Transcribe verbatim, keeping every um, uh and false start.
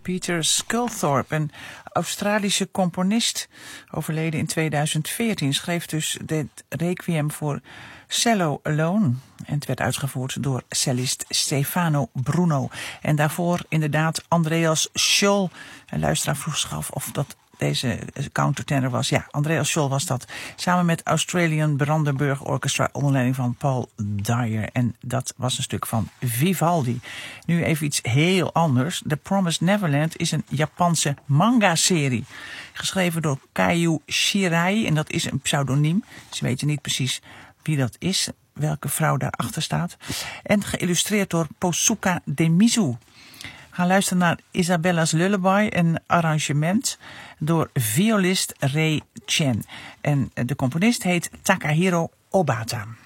Peter Sculthorpe, een Australische componist, overleden in tweeduizend veertien, schreef dus dit requiem voor cello alone. En het werd uitgevoerd door cellist Stefano Bruno. En daarvoor inderdaad Andreas Scholl. Een luisteraar vroeg zich af of dat deze countertenor was. Ja, Andreas Scholl was dat. Samen met Australian Brandenburg Orchestra onder leiding van Paul Dyer. En dat was een stuk van Vivaldi. Nu even iets heel anders. The Promised Neverland is een Japanse manga-serie. Geschreven door Kaiju Shirai. En dat is een pseudoniem. Ze weten niet precies wie dat is. Welke vrouw daarachter staat. En geïllustreerd door Posuka Demizu. We gaan luisteren naar Isabella's Lullaby, een arrangement door violist Rei Chen. En de componist heet Takahiro Obata.